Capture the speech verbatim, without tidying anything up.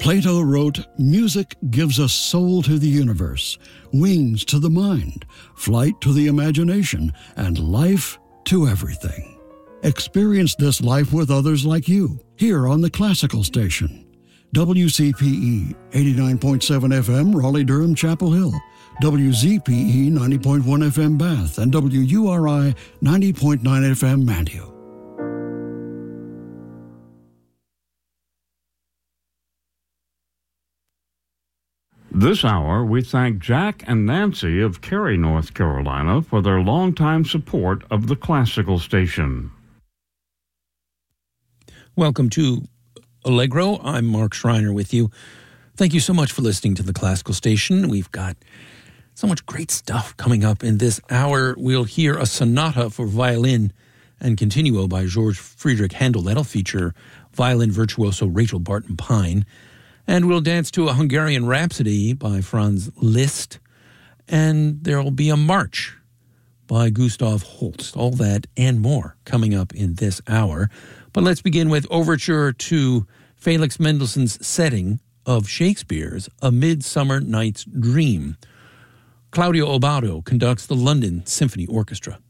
Plato wrote, "Music gives a soul to the universe, wings to the mind, flight to the imagination, and life to everything." Experience this life with others like you, here on the Classical Station. W C P E eighty-nine point seven F M, Raleigh-Durham, Chapel Hill. W Z P E ninety point one F M, Bath. And W U R I ninety point nine F M, Mantua. This hour, we thank Jack and Nancy of Cary, North Carolina, for their longtime support of the Classical Station. Welcome to Allegro. I'm Mark Schreiner with you. Thank you so much for listening to the Classical Station. We've got so much great stuff coming up in this hour. We'll hear a sonata for violin and continuo by George Friedrich Handel. That'll feature violin virtuoso Rachel Barton Pine. And we'll dance to a Hungarian Rhapsody by Franz Liszt. And there'll be a march by Gustav Holst. All that and more coming up in this hour. But let's begin with Overture to Felix Mendelssohn's setting of Shakespeare's A Midsummer Night's Dream. Claudio Abbado conducts the London Symphony Orchestra.